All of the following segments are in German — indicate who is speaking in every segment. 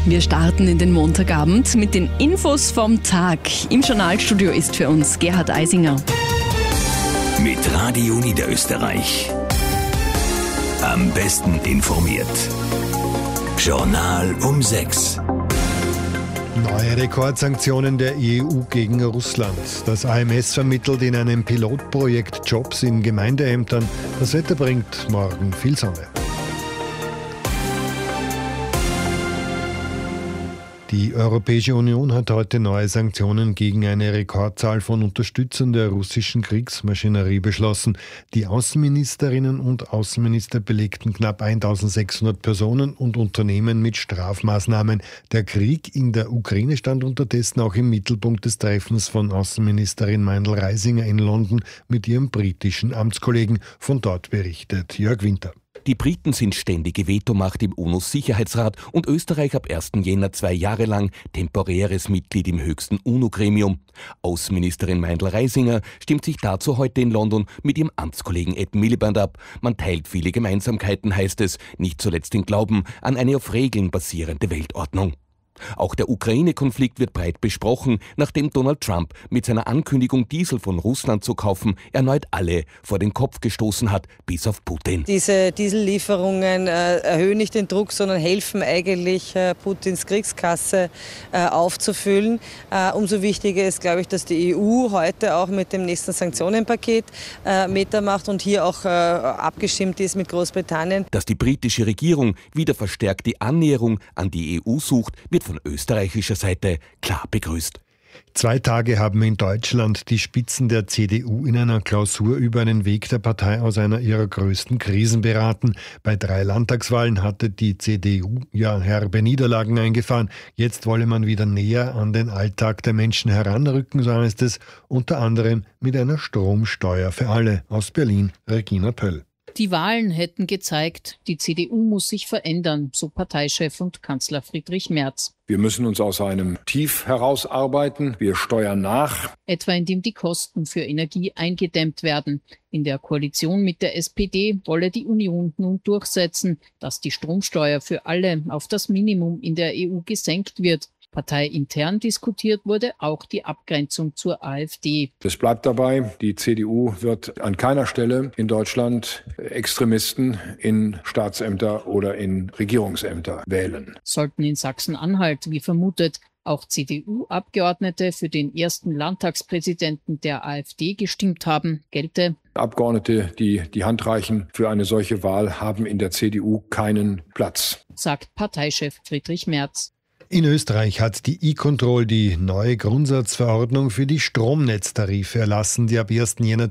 Speaker 1: Wir starten in den Montagabend mit den Infos vom Tag. Im Journalstudio ist für uns Gerhard Eisinger.
Speaker 2: Mit Radio Niederösterreich. Am besten informiert. Journal um 6.
Speaker 3: Neue Rekordsanktionen der EU gegen Russland. Das AMS vermittelt in einem Pilotprojekt Jobs in Gemeindeämtern. Das Wetter bringt morgen viel Sonne. Die Europäische Union hat heute neue Sanktionen gegen eine Rekordzahl von Unterstützern der russischen Kriegsmaschinerie beschlossen. Die Außenministerinnen und Außenminister belegten knapp 1600 Personen und Unternehmen mit Strafmaßnahmen. Der Krieg in der Ukraine stand unterdessen auch im Mittelpunkt des Treffens von Außenministerin Meindl-Reisinger in London mit ihrem britischen Amtskollegen. Von dort berichtet Jörg Winter.
Speaker 4: Die Briten sind ständige Vetomacht im UNO-Sicherheitsrat und Österreich ab 1. Jänner 2 Jahre lang temporäres Mitglied im höchsten UNO-Gremium. Außenministerin Meindl-Reisinger stimmt sich dazu heute in London mit ihrem Amtskollegen Ed Miliband ab. Man teilt viele Gemeinsamkeiten, heißt es, nicht zuletzt den Glauben an eine auf Regeln basierende Weltordnung. Auch der Ukraine-Konflikt wird breit besprochen, nachdem Donald Trump mit seiner Ankündigung, Diesel von Russland zu kaufen, erneut alle vor den Kopf gestoßen hat, bis auf Putin.
Speaker 5: Diese Diesellieferungen erhöhen nicht den Druck, sondern helfen eigentlich, Putins Kriegskasse aufzufüllen. Umso wichtiger ist, glaube ich, dass die EU heute auch mit dem nächsten Sanktionenpaket mitmacht und hier auch abgestimmt ist mit Großbritannien.
Speaker 4: Dass die britische Regierung wieder verstärkt die Annäherung an die EU sucht, wird von österreichischer Seite klar begrüßt.
Speaker 3: 2 Tage haben in Deutschland die Spitzen der CDU in einer Klausur über einen Weg der Partei aus einer ihrer größten Krisen beraten. Bei 3 Landtagswahlen hatte die CDU ja herbe Niederlagen eingefahren. Jetzt wolle man wieder näher an den Alltag der Menschen heranrücken, so heißt es, unter anderem mit einer Stromsteuer für alle. Aus Berlin, Regina Pöll.
Speaker 6: Die Wahlen hätten gezeigt, die CDU muss sich verändern, so Parteichef und Kanzler Friedrich Merz.
Speaker 7: Wir müssen uns aus einem Tief herausarbeiten. Wir steuern nach.
Speaker 6: Etwa indem die Kosten für Energie eingedämmt werden. In der Koalition mit der SPD wolle die Union nun durchsetzen, dass die Stromsteuer für alle auf das Minimum in der EU gesenkt wird. Parteiintern diskutiert wurde auch die Abgrenzung zur AfD.
Speaker 7: Es bleibt dabei, die CDU wird an keiner Stelle in Deutschland Extremisten in Staatsämter oder in Regierungsämter wählen.
Speaker 6: Sollten in Sachsen-Anhalt, wie vermutet, auch CDU-Abgeordnete für den ersten Landtagspräsidenten der AfD gestimmt haben, gelte:
Speaker 7: Abgeordnete, die die Hand reichen für eine solche Wahl, haben in der CDU keinen Platz,
Speaker 6: sagt Parteichef Friedrich Merz.
Speaker 3: In Österreich hat die E-Control die neue Grundsatzverordnung für die Stromnetztarife erlassen, die ab 1. Jänner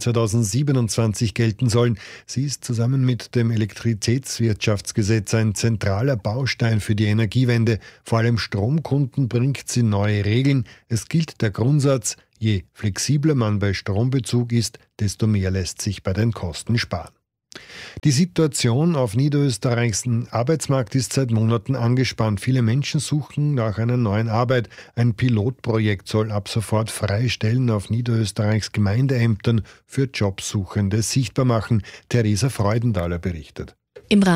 Speaker 3: 2027 gelten sollen. Sie ist zusammen mit dem Elektrizitätswirtschaftsgesetz ein zentraler Baustein für die Energiewende. Vor allem Stromkunden bringt sie neue Regeln. Es gilt der Grundsatz: Je flexibler man bei Strombezug ist, desto mehr lässt sich bei den Kosten sparen. Die Situation auf Niederösterreichs Arbeitsmarkt ist seit Monaten angespannt. Viele Menschen suchen nach einer neuen Arbeit. Ein Pilotprojekt soll ab sofort freie Stellen auf Niederösterreichs Gemeindeämtern für Jobsuchende sichtbar machen. Theresa Freudenthaler berichtet.
Speaker 1: Im